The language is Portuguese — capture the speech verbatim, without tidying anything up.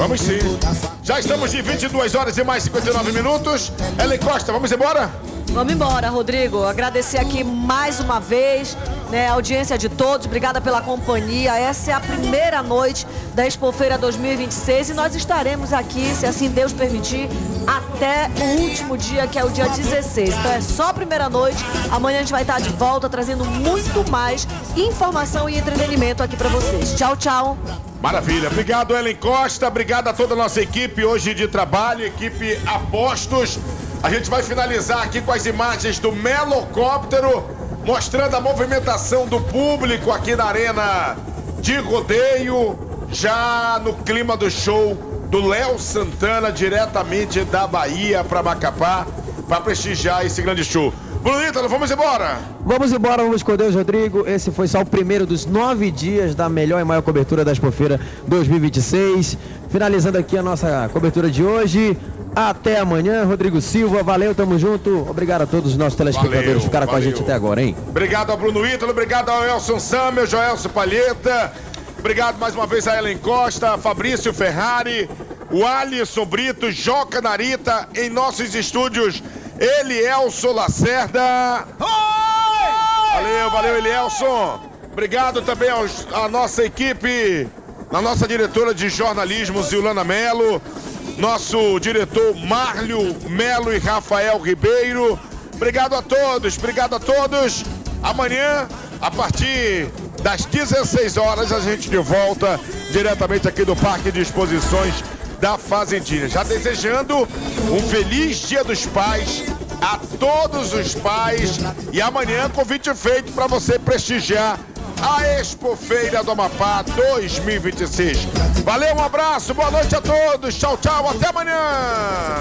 Vamos sim. Já estamos de vinte e duas horas e mais cinquenta e nove minutos. Ellen Costa, vamos embora? Vamos embora, Rodrigo. Agradecer aqui mais uma vez, né, a audiência de todos. Obrigada pela companhia. Essa é a primeira noite da Expofeira dois mil e vinte e seis e nós estaremos aqui, se assim Deus permitir, até o último dia, que é o dia dezesseis. Então é só a primeira noite. Amanhã a gente vai estar de volta trazendo muito mais informação e entretenimento aqui para vocês. Tchau, tchau. Maravilha. Obrigado, Ellen Costa. Obrigado a toda a nossa equipe hoje de trabalho, equipe Apostos. A gente vai finalizar aqui com as imagens do Melocóptero, mostrando a movimentação do público aqui na Arena de Rodeio, já no clima do show do Léo Santana, diretamente da Bahia para Macapá, para prestigiar esse grande show. Bruno Ítalo, vamos embora! Vamos embora, vamos com Deus, Rodrigo. Esse foi só o primeiro dos nove dias da melhor e maior cobertura da Expofeira dois mil e vinte e seis. Finalizando aqui a nossa cobertura de hoje. Até amanhã, Rodrigo Silva. Valeu, tamo junto. Obrigado a todos os nossos telespectadores valeu, que ficaram valeu. com a gente até agora, hein? Obrigado ao Bruno Ítalo, obrigado ao Elson Samuel, Joelso Palheta. Obrigado mais uma vez a Ellen Costa, Fabrício Ferrari, o Alisson Brito, Joca Narita, em nossos estúdios, Elielson Lacerda. Valeu, valeu, Elielson. Obrigado também aos, à nossa equipe, a nossa diretora de jornalismo, Zilana Melo, nosso diretor Márlio Melo e Rafael Ribeiro. Obrigado a todos, obrigado a todos. Amanhã, a partir das dezesseis horas, a gente de volta diretamente aqui do Parque de Exposições da Fazendinha. Já desejando um feliz Dia dos Pais a todos os pais. E amanhã, convite feito para você prestigiar a Expofeira do Amapá dois mil e vinte e seis. Valeu, um abraço, boa noite a todos. Tchau, tchau, até amanhã.